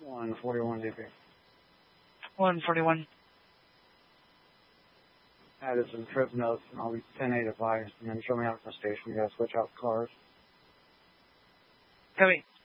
141 DP. 141. Addison, trip notes, and I'll be 10-8 advised, and then show me out at the station. You gotta switch out cars. Copy.